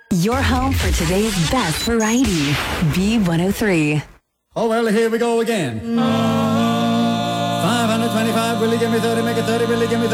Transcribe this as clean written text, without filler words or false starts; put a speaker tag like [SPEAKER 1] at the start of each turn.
[SPEAKER 1] Your home for today's best variety. B103.
[SPEAKER 2] Oh, well, here we go again. 525, will you give me 30, make it 30, will you give me